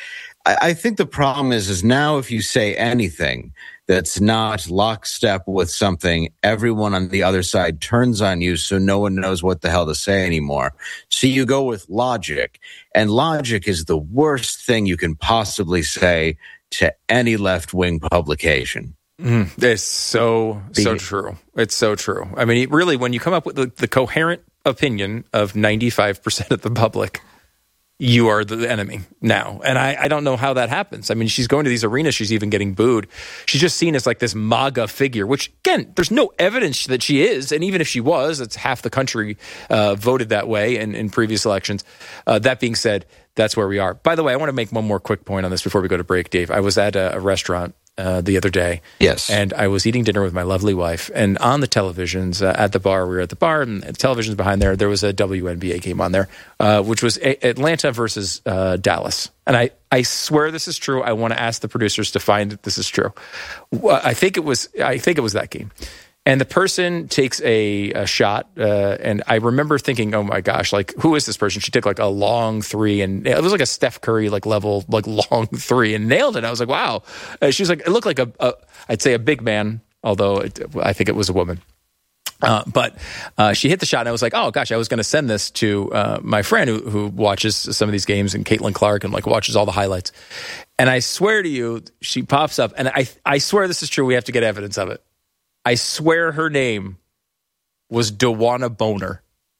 I, I think the problem is, is now if you say anything that's not lockstep with something, everyone on the other side turns on you, so no one knows what the hell to say anymore. So you go with logic, and logic is the worst thing you can possibly say to any left-wing publication. Mm, it's so, so true. It's so true. I mean, really, when you come up with the, the coherent opinion of ninety-five percent of the public, you are the enemy now. And I, I don't know how that happens. I mean, she's going to these arenas. She's even getting booed. She's just seen as like this MAGA figure, which, again, there's no evidence that she is. And even if she was, it's half the country uh, voted that way in, in previous elections. Uh, that being said, that's where we are. By the way, I want to make one more quick point on this before we go to break, Dave. I was at a, a restaurant Uh, the other day. Yes. And I was eating dinner with my lovely wife, and on the televisions uh, at the bar, we were at the bar, and the televisions behind there, there was a W N B A game on there, uh, which was a- Atlanta versus uh, Dallas. And I, I swear this is true. I want to ask the producers to find that this is true. I think it was, I think it was that game. And the person takes a, a shot, uh, and I remember thinking, "Oh my gosh, like who is this person?" She took like a long three, and it was like a Steph Curry like level, like long three, and nailed it. I was like, "Wow!" Uh, she was like, it looked like a, a, I'd say a big man, although it, I think it was a woman. Uh, but uh, she hit the shot, and I was like, "Oh gosh!" I was going to send this to uh, my friend who, who watches some of these games, and Caitlin Clark, and like watches all the highlights. And I swear to you, she pops up, and I, I swear this is true. We have to get evidence of it. I swear her name was Dewana Boner.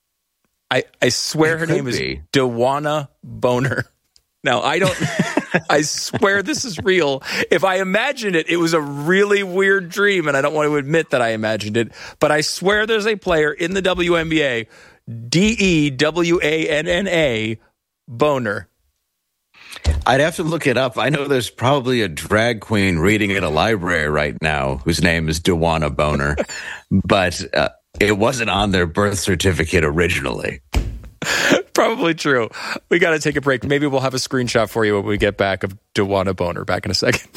I, I swear her name be. is Dewana Boner. Now, I don't, I swear this is real. If I imagined it, it was a really weird dream, and I don't want to admit that I imagined it, but I swear there's a player in the W N B A, D E W A N N A, Boner. I'd have to look it up. I know there's probably a drag queen reading at a library right now whose name is Dewana Boner, but uh, it wasn't on their birth certificate originally. Probably true. We got to take a break. Maybe we'll have a screenshot for you when we get back of Dewana Boner. Back in a second.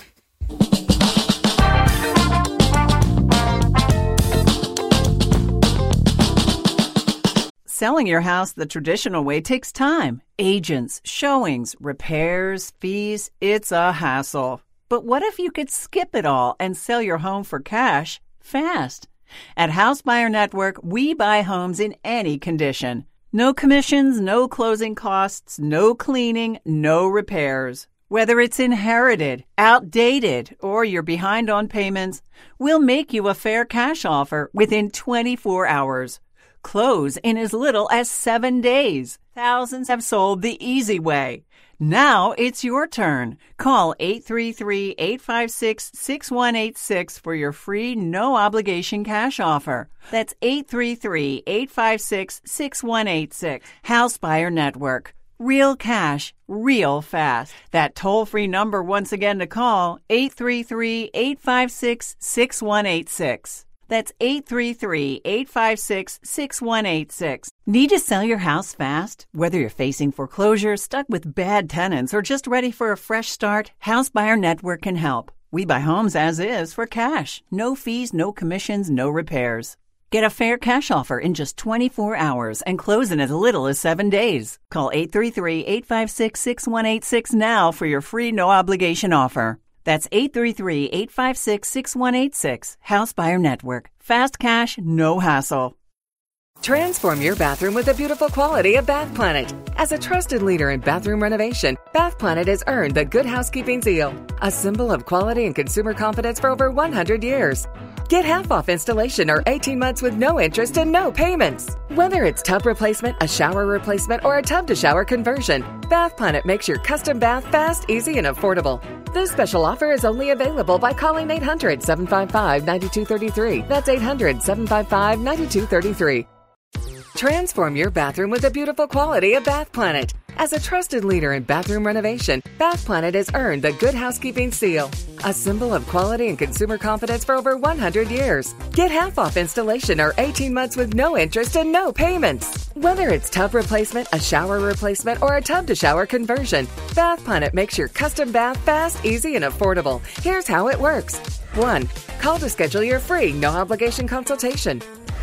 Selling your house the traditional way takes time. Agents, showings, repairs, fees, it's a hassle. But what if you could skip it all and sell your home for cash fast? At House Buyer Network, we buy homes in any condition. No commissions, no closing costs, no cleaning, no repairs. Whether it's inherited, outdated, or you're behind on payments, we'll make you a fair cash offer within twenty-four hours. Close in as little as seven days. Thousands have sold the easy way. Now it's your turn. Call eight three three, eight five six, six one eight six for your free no-obligation cash offer. That's eight three three, eight five six, six one eight six. House Buyer Network. Real cash, real fast. That toll-free number once again to call, eight three three, eight five six, six one eight six. That's eight three three, eight five six, six one eight six. Need to sell your house fast? Whether you're facing foreclosure, stuck with bad tenants, or just ready for a fresh start, House Buyer Network can help. We buy homes as is for cash. No fees, no commissions, no repairs. Get a fair cash offer in just twenty-four hours and close in as little as seven days. Call eight three three, eight five six, six one eight six now for your free no-obligation offer. That's eight three three, eight five six, six one eight six. House Buyer Network. Fast cash, no hassle. Transform your bathroom with the beautiful quality of Bath Planet. As a trusted leader in bathroom renovation, Bath Planet has earned the Good Housekeeping seal, a symbol of quality and consumer confidence for over one hundred years. Get half off installation or eighteen months with no interest and no payments. Whether it's tub replacement, a shower replacement, or a tub-to-shower conversion, Bath Planet makes your custom bath fast, easy, and affordable. This special offer is only available by calling eight hundred, seven five five, nine two three three. That's eight hundred, seven five five, nine two three three. Transform your bathroom with the beautiful quality of Bath Planet. As a trusted leader in bathroom renovation, Bath Planet has earned the Good Housekeeping seal, a symbol of quality and consumer confidence for over one hundred years. Get half off installation or eighteen months with no interest and no payments. Whether it's tub replacement, a shower replacement, or a tub-to-shower conversion, Bath Planet makes your custom bath fast, easy, and affordable. Here's how it works. one. Call to schedule your free no-obligation consultation.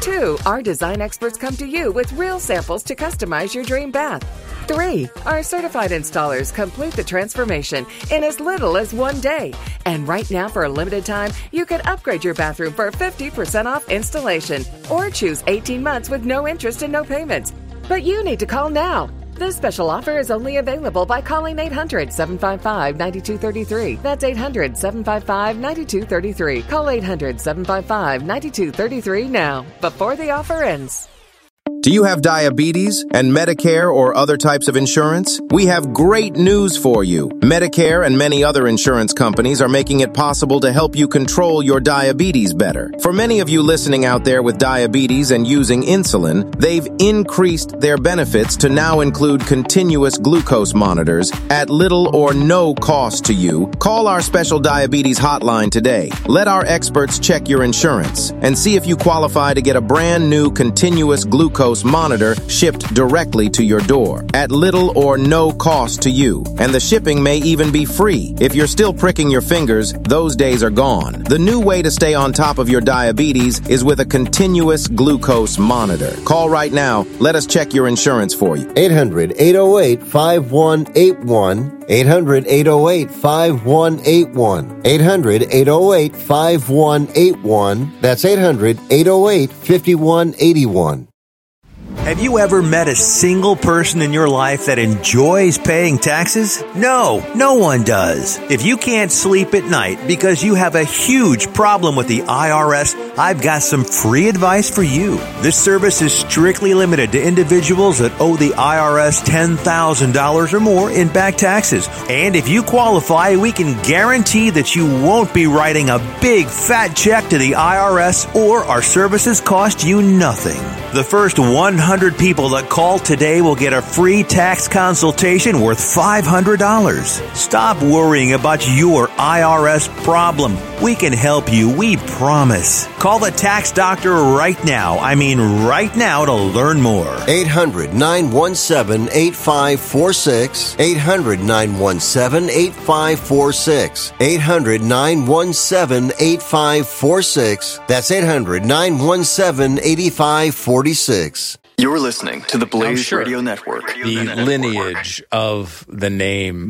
Two, our design experts come to you with real samples to customize your dream bath. Three, our certified installers complete the transformation in as little as one day. And right now, for a limited time, you can upgrade your bathroom for fifty percent off installation or choose eighteen months with no interest and no payments. But you need to call now. This special offer is only available by calling eight hundred, seven five five, nine two three three. That's eight hundred, seven five five, nine two three three. Call eight hundred, seven five five, nine two three three now, before the offer ends. Do you have diabetes and Medicare or other types of insurance? We have great news for you. Medicare and many other insurance companies are making it possible to help you control your diabetes better. For many of you listening out there with diabetes and using insulin, they've increased their benefits to now include continuous glucose monitors at little or no cost to you. Call our special diabetes hotline today. Let our experts check your insurance and see if you qualify to get a brand new continuous glucose monitor shipped directly to your door at little or no cost to you. And the shipping may even be free. If you're still pricking your fingers, those days are gone. The new way to stay on top of your diabetes is with a continuous glucose monitor. Call right now. Let us check your insurance for you. eight hundred, eight oh eight, five one eight one. eight hundred, eight oh eight, five one eight one. eight hundred, eight oh eight, five one eight one. That's eight hundred, eight oh eight, five one eight one. Have you ever met a single person in your life that enjoys paying taxes? No, no one does. If you can't sleep at night because you have a huge problem with the I R S, I've got some free advice for you. This service is strictly limited to individuals that owe the I R S ten thousand dollars or more in back taxes. And if you qualify, we can guarantee that you won't be writing a big fat check to the I R S, or our services cost you nothing. The first one hundred people that call today will get a free tax consultation worth five hundred dollars. Stop worrying about your I R S problem. We can help you, we promise. Call the tax doctor right now. I mean right now to learn more. eight hundred, nine one seven, eight five four six. eight hundred, nine one seven, eight five four six. eight hundred, nine one seven, eight five four six. That's eight hundred, nine one seven, eight five four six. You're listening to the Blaze sure. Radio Network. The lineage of the name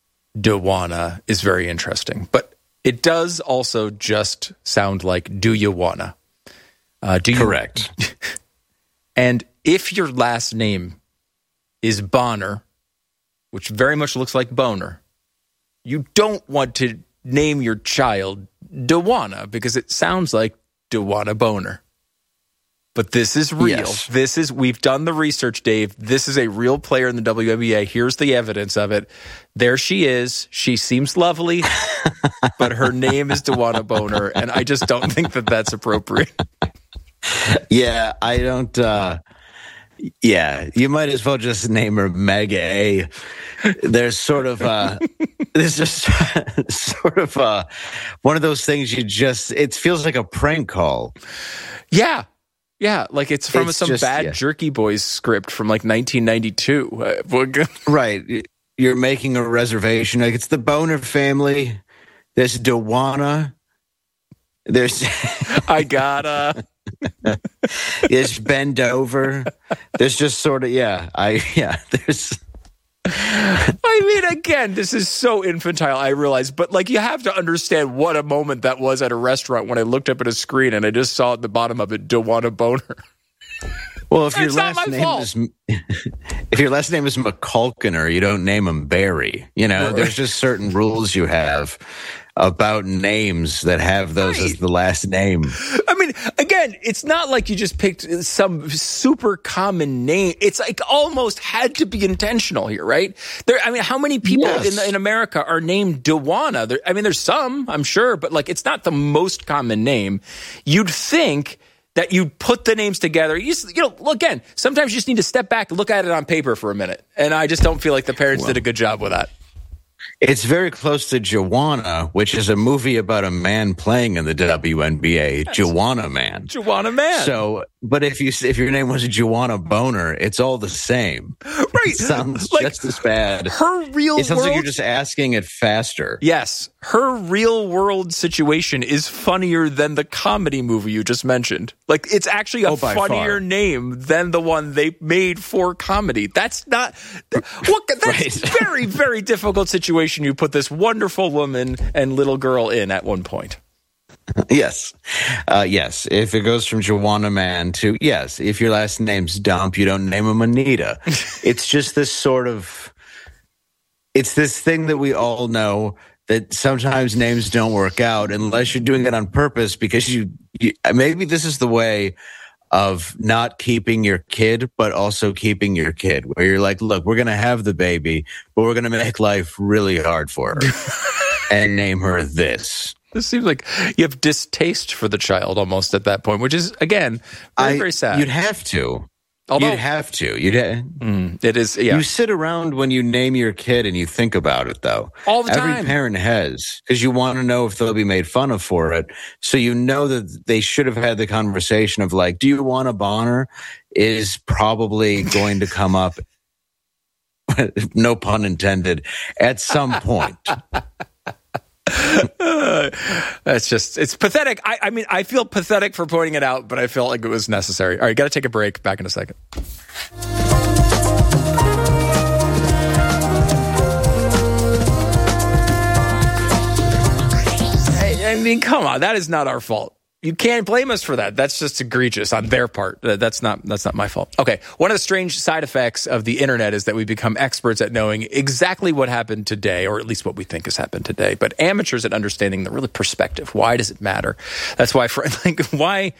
Dewana is very interesting, but it does also just sound like "Do you wanna?" Uh, do you, Correct. And if your last name is Bonner, which very much looks like Boner, you don't want to name your child Dewana because it sounds like Dewana Boner. But this is real. Yes. This is, we've done the research, Dave. This is a real player in the W N B A. Here's the evidence of it. There she is. She seems lovely, but her name is Dewana Boner, and I just don't think that that's appropriate. Yeah, I don't. Uh, yeah, you might as well just name her Mega A. There's sort of, uh, there's just sort of uh, one of those things you just, it feels like a prank call. Yeah. Yeah, like it's from It's some just- bad yeah. Jerky Boys script from like nineteen ninety-two. Uh, what- Right. You're making a reservation. Like, it's the Boner family. There's Dewana. There's I gotta. there's Bend Over. There's just sort of, yeah. I yeah. There's. I mean, again, this is so infantile, I realize, but like you have to understand what a moment that was at a restaurant when I looked up at a screen and I just saw at the bottom of it, Dewana Boner. Well, if your It's not last my name fault. is if your last name is McCulkiner, you don't name him Barry. You know, Right. there's just certain rules you have about names that have those as the last name. I mean, again, it's not like you just picked some super common name. It's like almost had to be intentional here, right? There, I mean, how many people Yes. in, in America are named Dewana? There, I mean, there's some, I'm sure, but like it's not the most common name. You'd think that you put the names together. You, just, you know, look, again, sometimes you just need to step back and look at it on paper for a minute. And I just don't feel like the parents Well. did a good job with that. It's very close to Joanna, which is a movie about a man playing in the W N B A, Joanna Man. Joanna Man. So But if you if your name was Joanna Boner, it's all the same. Right. It sounds like, just as bad. Her real It sounds world, like you're just asking it faster. Yes. Her real world situation is funnier than the comedy movie you just mentioned. Like, it's actually a oh, by funnier far. name than the one they made for comedy. That's not what that's Right. very, very difficult situation you put this wonderful woman and little girl in at one point. Yes. Uh, yes. If it goes from Joanna Man to, yes, if your last name's Dump, you don't name him Anita. It's just this sort of, it's this thing that we all know that sometimes names don't work out unless you're doing it on purpose because you, you maybe this is the way of not keeping your kid, but also keeping your kid, where you're like, look, we're going to have the baby, but we're going to make life really hard for her and name her this. This seems like you have distaste for the child almost at that point, which is, again, very, I, very sad. You'd have to. Although, you'd have to. You'd ha- mm, it is, yeah. You sit around when you name your kid and you think about it, though. All the Every time. parent has, because you want to know if they'll be made fun of for it. So you know that they should have had the conversation of like, do you want a Bonner? Is probably going to come up, no pun intended, at some point. uh, that's just, it's pathetic. I, I mean, I feel pathetic for pointing it out, but I felt like it was necessary. All right, got to take a break. Back in a second. I, I mean, come on. That is not our fault. You can't blame us for that. That's just egregious on their part. That's not that's not my fault. Okay, one of the strange side effects of the internet is that we become experts at knowing exactly what happened today, or at least what we think has happened today, but amateurs at understanding the real perspective. Why does it matter? That's why, for, like, why...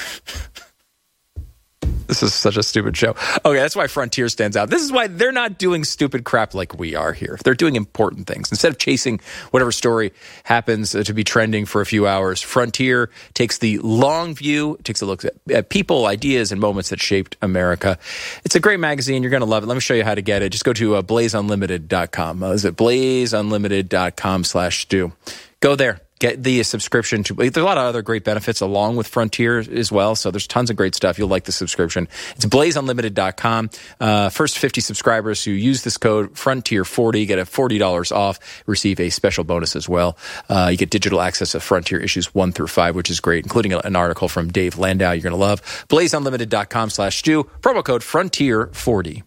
This is such a stupid show. Okay, that's why Frontier stands out. This is why they're not doing stupid crap like we are here. They're doing important things. Instead of chasing whatever story happens to be trending for a few hours, Frontier takes the long view, takes a look at, at people, ideas, and moments that shaped America. It's a great magazine. You're going to love it. Let me show you how to get it. Just go to uh, blaze unlimited dot com. Uh, is it blaze unlimited dot com slash Stu? Go there. Get the subscription to, there's a lot of other great benefits along with Frontier as well. So there's tons of great stuff. You'll like the subscription. It's blaze unlimited dot com. Uh, first fifty subscribers who use this code Frontier forty get a forty dollars off, receive a special bonus as well. Uh, you get digital access to Frontier issues one through five, which is great, including an article from Dave Landau you're going to love. blaze unlimited dot com slash Stu. Promo code Frontier forty.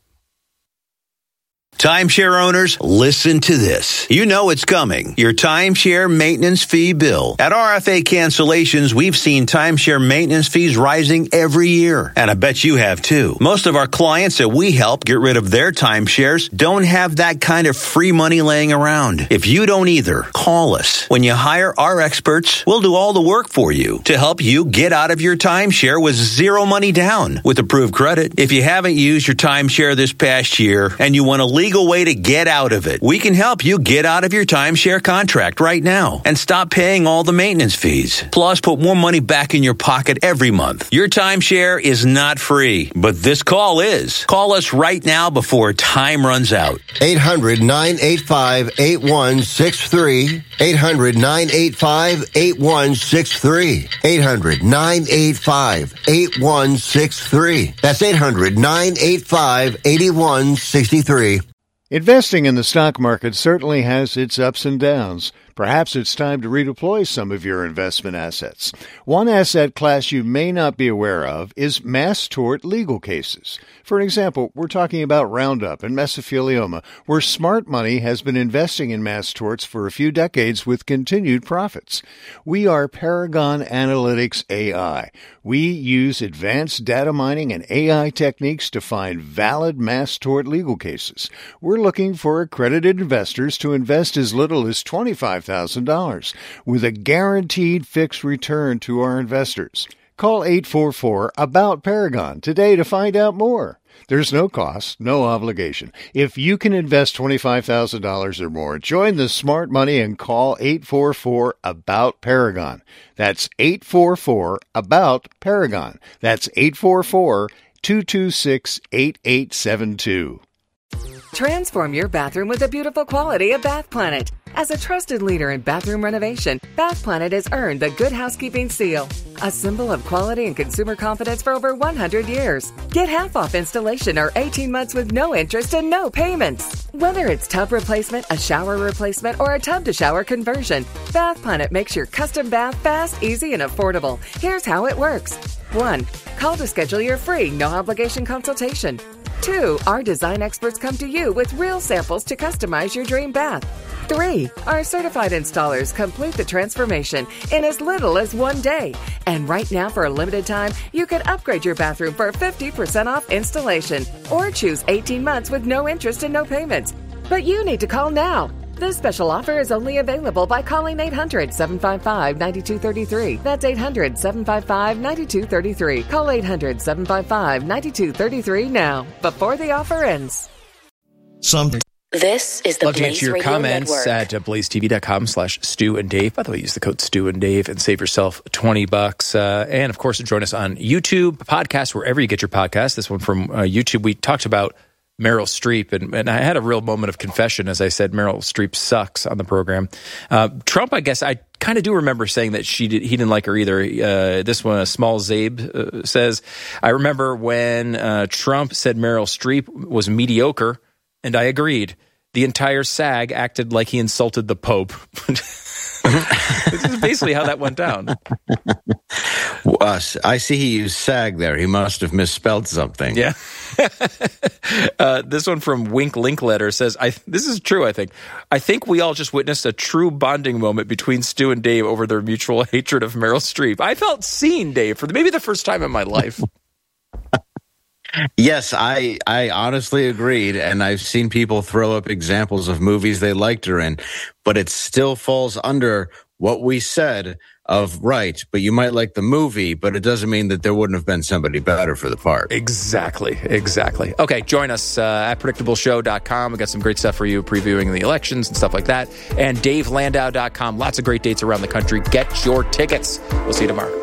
Timeshare owners, listen to this. You know it's coming. Your timeshare maintenance fee bill. At R F A Cancellations, we've seen timeshare maintenance fees rising every year. And I bet you have too. Most of our clients that we help get rid of their timeshares don't have that kind of free money laying around. If you don't either, call us. When you hire our experts, we'll do all the work for you to help you get out of your timeshare with zero money down with approved credit. If you haven't used your timeshare this past year and you want to leave legal way to get out of it. We can help you get out of your timeshare contract right now and stop paying all the maintenance fees. Plus, put more money back in your pocket every month. Your timeshare is not free, but this call is. Call us right now before time runs out. eight hundred nine eight five eight one six three. eight hundred nine eight five eight one six three. eight hundred nine eight five eight one six three. That's eight hundred nine eight five eight one six three. Investing in the stock market certainly has its ups and downs. Perhaps it's time to redeploy some of your investment assets. One asset class you may not be aware of is mass tort legal cases. For an example, we're talking about Roundup and mesothelioma, where smart money has been investing in mass torts for a few decades with continued profits. We are Paragon Analytics A I. We use advanced data mining and A I techniques to find valid mass tort legal cases. We're looking for accredited investors to invest as little as twenty-five thousand dollars with a guaranteed fixed return to our investors. Call eight four four about Paragon today to find out more. There's no cost, no obligation. If you can invest twenty-five thousand dollars or more, join the smart money and call eight four four about Paragon. That's eight four four about Paragon. That's eight four four two two six eight eight seven two. Transform your bathroom with the beautiful quality of Bath Planet. As a trusted leader in bathroom renovation, Bath Planet has earned the Good Housekeeping seal, a symbol of quality and consumer confidence for over one hundred years. Get half off installation or eighteen months with no interest and no payments. Whether it's tub replacement, a shower replacement, or a tub-to-shower conversion, Bath Planet makes your custom bath fast, easy, and affordable. Here's how it works. One, call to schedule your free, no-obligation consultation. Two, our design experts come to you with real samples to customize your dream bath. Three, our certified installers complete the transformation in as little as one day. And right now, for a limited time, you can upgrade your bathroom for fifty percent off installation or choose eighteen months with no interest and no payments. But you need to call now. This special offer is only available by calling eight hundred, seven five five, nine two three three. That's eight hundred, seven five five, nine two three three. Call eight hundred, seven five five, nine two three three now, before the offer ends. Some. This is the Love to Blaze answer your Radio comments Network. at uh, blazetv.com slash Stu and Dave. By the way, use the code Stu and Dave and save yourself twenty bucks. Uh, and of course, join us on YouTube, podcast, wherever you get your podcast. This one from uh, YouTube. We talked about Meryl Streep, and, and I had a real moment of confession as I said Meryl Streep sucks on the program. Uh, Trump, I guess I kind of do remember saying that she did, he didn't like her either. Uh, this one, a small Zabe uh, says, I remember when uh, Trump said Meryl Streep was mediocre, and I agreed. The entire SAG acted like he insulted the Pope. This is basically how that went down. Uh, I see he used SAG there. He must have misspelled something. Yeah. uh, this one from Wink Linkletter says, I, this is true, I think. I think we all just witnessed a true bonding moment between Stu and Dave over their mutual hatred of Meryl Streep. I felt seen, Dave, for maybe the first time in my life. Yes, I I honestly agreed, and I've seen people throw up examples of movies they liked her in, but it still falls under what we said of, right, but you might like the movie, but it doesn't mean that there wouldn't have been somebody better for the part. Exactly, exactly. Okay, join us uh, at predictable show dot com. We got some great stuff for you, previewing the elections and stuff like that, and dave landau dot com. Lots of great dates around the country. Get your tickets. We'll see you tomorrow.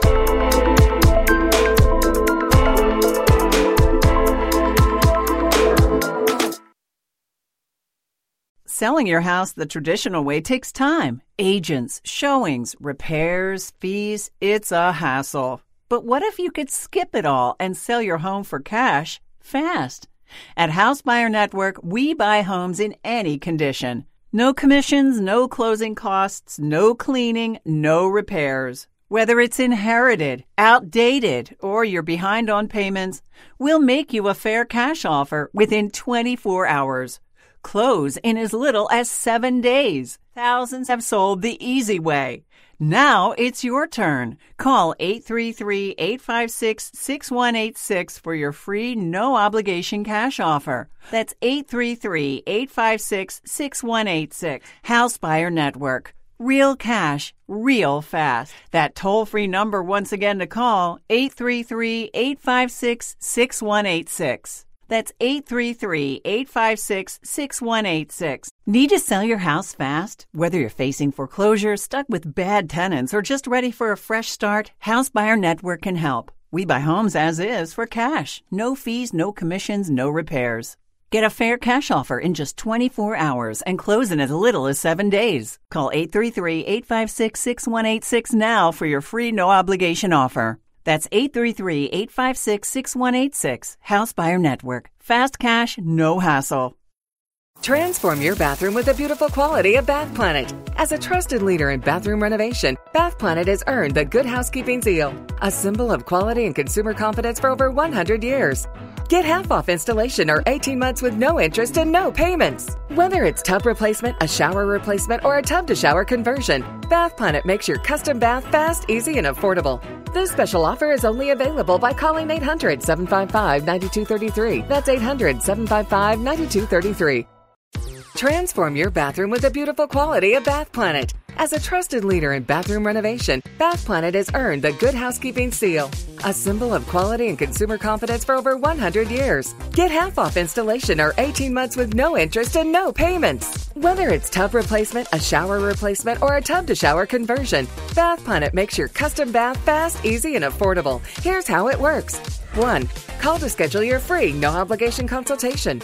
Selling your house the traditional way takes time. Agents, showings, repairs, fees, it's a hassle. But what if you could skip it all and sell your home for cash fast? At House Buyer Network, we buy homes in any condition. No commissions, no closing costs, no cleaning, no repairs. Whether it's inherited, outdated, or you're behind on payments, we'll make you a fair cash offer within twenty-four hours. Close in as little as seven days. Thousands have sold the easy way. Now it's your turn. Call eight three three, eight five six, six one eight six for your free no-obligation cash offer. That's eight three three, eight five six, six one eight six. House Buyer Network. Real cash, real fast. That toll-free number once again to call, eight three three, eight five six, six one eight six. That's eight three three, eight five six, six one eight six. Need to sell your house fast? Whether you're facing foreclosure, stuck with bad tenants, or just ready for a fresh start, House Buyer Network can help. We buy homes as is for cash. No fees, no commissions, no repairs. Get a fair cash offer in just twenty-four hours and close in as little as seven days. Call eight three three, eight five six, six one eight six now for your free no-obligation offer. That's eight three three, eight five six, six one eight six. House Buyer Network. Fast cash, no hassle. Transform your bathroom with the beautiful quality of Bath Planet. As a trusted leader in bathroom renovation, Bath Planet has earned the Good Housekeeping seal, a symbol of quality and consumer confidence for over one hundred years. Get half off installation or eighteen months with no interest and no payments. Whether it's tub replacement, a shower replacement, or a tub-to-shower conversion, Bath Planet makes your custom bath fast, easy, and affordable. This special offer is only available by calling eight hundred, seven five five, nine two three three. That's eight hundred, seven five five, nine two three three. Transform your bathroom with the beautiful quality of Bath Planet. As a trusted leader in bathroom renovation, Bath Planet has earned the Good Housekeeping seal, a symbol of quality and consumer confidence for over one hundred years. Get half off installation or eighteen months with no interest and no payments. Whether it's tub replacement, a shower replacement, or a tub-to-shower conversion, Bath Planet makes your custom bath fast, easy, and affordable. Here's how it works. One, call to schedule your free no-obligation consultation.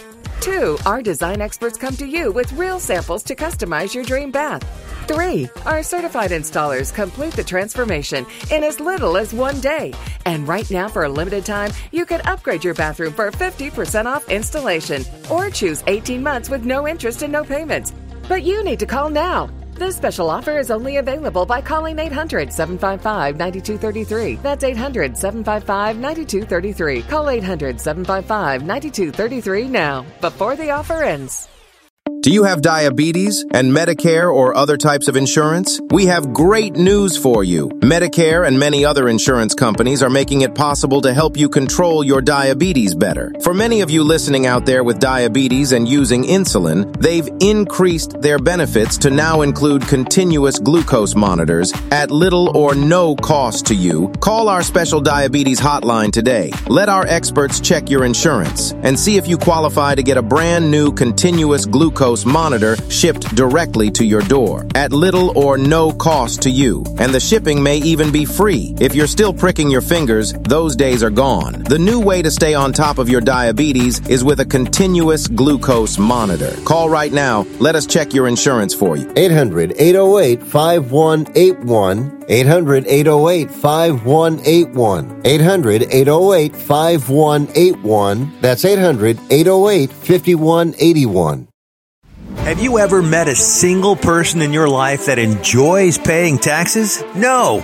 Two, our design experts come to you with real samples to customize your dream bath. Three, our certified installers complete the transformation in as little as one day. And right now, for a limited time, you can upgrade your bathroom for fifty percent off installation or choose eighteen months with no interest and no payments. But you need to call now. This special offer is only available by calling eight hundred, seven five five, nine two three three. That's eight hundred, seven five five, nine two three three. Call eight hundred, seven five five, nine two three three now, before the offer ends. Do you have diabetes and Medicare or other types of insurance? We have great news for you. Medicare and many other insurance companies are making it possible to help you control your diabetes better. For many of you listening out there with diabetes and using insulin, they've increased their benefits to now include continuous glucose monitors at little or no cost to you. Call our special diabetes hotline today. Let our experts check your insurance and see if you qualify to get a brand new continuous glucose monitor shipped directly to your door at little or no cost to you. And the shipping may even be free. If you're still pricking your fingers, those days are gone. The new way to stay on top of your diabetes is with a continuous glucose monitor. Call right now. Let us check your insurance for you. eight hundred, eight oh eight, five one eight one. eight hundred, eight oh eight, five one eight one. eight hundred, eight oh eight, five one eight one. That's eight hundred, eight oh eight, five one eight one. Have you ever met a single person in your life that enjoys paying taxes? No,